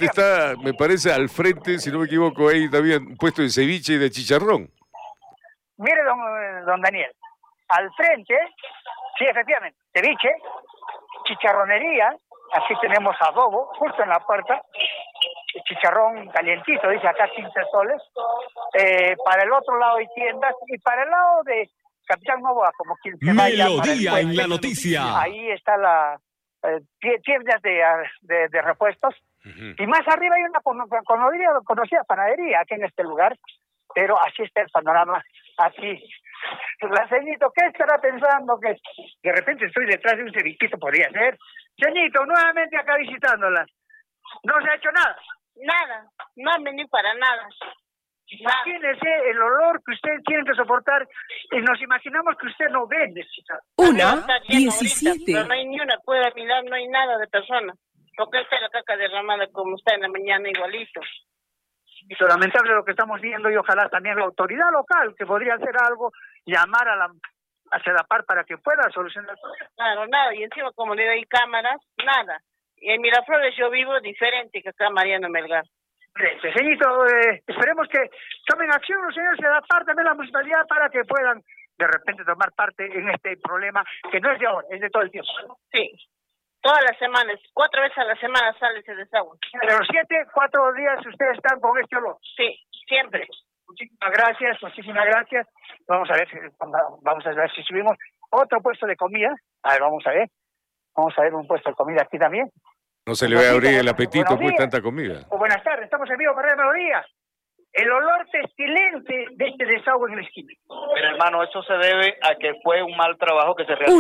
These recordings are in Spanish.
donde está, me parece, al frente, si no me equivoco, ahí también puesto de ceviche y de chicharrón. Mire, don Daniel, al frente, sí, efectivamente, ceviche, chicharronería, aquí tenemos adobo, justo en la puerta, chicharrón calientito, dice acá 15 soles. Para el otro lado hay tiendas, y para el lado de Capitán Novoa, como quien se vaya para el Melodía puente, en la noticia. ahí está la tiendas de repuestos. Y más arriba hay una conocida panadería aquí en este lugar, pero así está el panorama aquí. La ceñito, ¿qué estará pensando? Que de repente estoy detrás de un cevichito, podría ser. Ceñito, nuevamente acá visitándola. ¿No se ha hecho nada? Nada, no han venido para nada. Imagínese el olor que usted tiene que soportar y nos imaginamos que usted no vende. 1:17. Pero no hay ni una pueda mirar, no hay nada de persona. Porque está la caca derramada como está en la mañana igualito. Y lo lamentable lo que estamos viendo, y ojalá también la autoridad local, que podría hacer algo, llamar a CEDAPAR para que pueda solucionar el problema. Claro, nada, y encima como le doy cámaras, nada. Y en Miraflores yo vivo diferente que acá Mariano Melgar. Señorito, esperemos que tomen acción los señores CEDAPAR, también la municipalidad, para que puedan de repente tomar parte en este problema, que no es de ahora, es de todo el tiempo, ¿no? Sí. Todas las semanas, 4 veces a la semana sale ese desagüe. De los 7, 4 días ustedes están con este olor. Sí, siempre. Muchísimas gracias. Vamos a ver si subimos otro puesto de comida. A ver, vamos a ver un puesto de comida aquí también. No se le va a abrir el apetito, pues, tanta comida. Buenas tardes, estamos en vivo para Radio Melodía. El olor pestilente de este desagüe en la esquina. Pero hermano, eso se debe a que fue un mal trabajo que se realizó.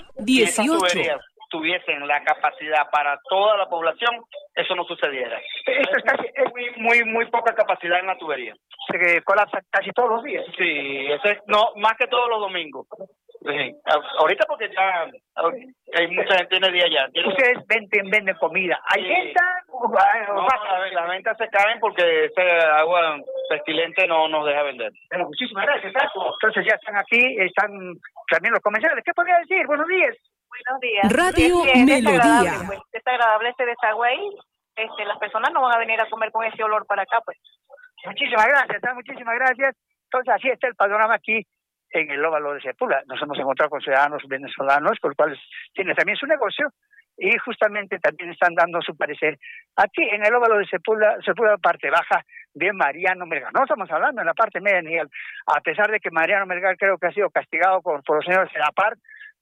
1:18. Tuviesen la capacidad para toda la población, eso no sucediera. Esto es casi muy poca capacidad en la tubería. Se colapsa casi todos los días. Sí, no, más que todos los domingos. Sí. Ahorita porque ya hay mucha gente en el día ya. Ustedes venden comida. ¿Hay venta? No, las ventas se caen porque ese agua pestilente no nos deja vender. Bueno, muchísimas gracias, Taco. Entonces ya están aquí, están también los comerciales. ¿Qué podría decir? Buenos días. Buenos días. Radio Melodía. Pues, desagradable este desagüe ahí. Las personas no van a venir a comer con ese olor para acá, pues. Muchísimas gracias. Entonces así está el panorama aquí en el óvalo de Sepúlveda. Nos hemos encontrado con ciudadanos venezolanos, con los cuales tiene también su negocio, y justamente también están dando su parecer aquí en el óvalo de Sepúlveda, parte baja de Mariano Melgar. No estamos hablando en la parte media, Miguel, a pesar de que Mariano Melgar creo que ha sido castigado por los señores de la par.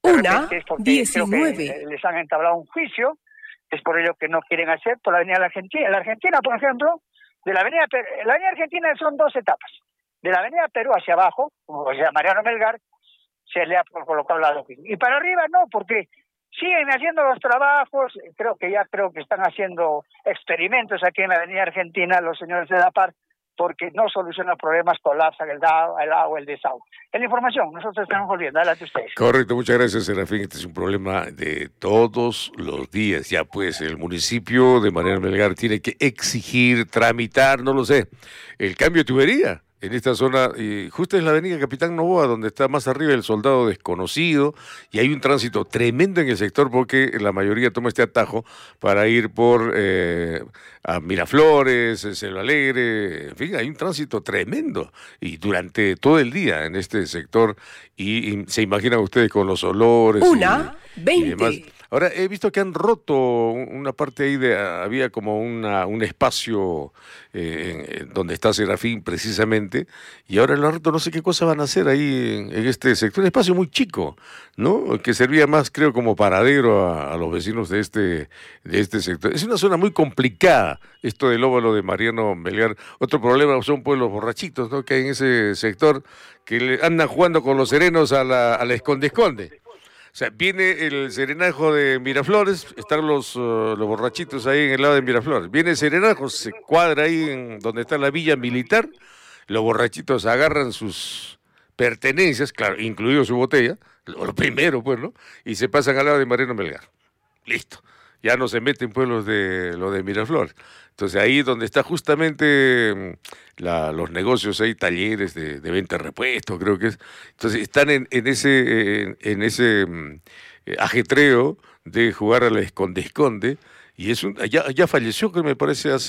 1:19. Les han entablado un juicio, es por ello que no quieren hacer por la Avenida de la Argentina. La Argentina, por ejemplo, la Avenida Argentina son 2 etapas. De la Avenida Perú hacia abajo, o sea, Mariano Melgar, se le ha colocado la lógica. Y para arriba no, porque siguen haciendo los trabajos, creo que están haciendo experimentos aquí en la Avenida Argentina los señores de la par, porque no soluciona problemas, colapsan el agua, el desagüe. En la información, nosotros estamos volviendo. Adelante ustedes. Correcto, muchas gracias, Serafín. Este es un problema de todos los días. Ya pues, el municipio de Mariano Melgar tiene que exigir, tramitar, no lo sé, el cambio de tubería en esta zona, y justo es la avenida Capitán Novoa, donde está más arriba el Soldado Desconocido, y hay un tránsito tremendo en el sector porque la mayoría toma este atajo para ir por a Miraflores, Selva Alegre, en fin, hay un tránsito tremendo, y durante todo el día en este sector, y se imaginan ustedes con los olores y demás. Ahora, he visto que han roto una parte ahí había como un espacio donde está Serafín precisamente, y ahora lo han roto, no sé qué cosa van a hacer ahí en este sector, un espacio muy chico, ¿no? Que servía más, creo, como paradero a los vecinos de este sector. Es una zona muy complicada, esto del óvalo de Mariano Melgar. Otro problema son pues los borrachitos, ¿no? Que hay en ese sector, que andan jugando con los serenos a la esconde-esconde. O sea, viene el serenajo de Miraflores, están los borrachitos ahí en el lado de Miraflores. Viene el serenajo, se cuadra ahí en donde está la villa militar, los borrachitos agarran sus pertenencias, claro, incluido su botella, lo primero, pues, ¿no? Y se pasan al lado de Mariano Melgar. Listo. Ya no se meten pues lo de Miraflores. Entonces ahí donde está justamente los negocios, hay talleres de venta de repuestos, creo que es. Entonces están en ese ajetreo de jugar a la esconde-esconde, y ya falleció, que me parece, hace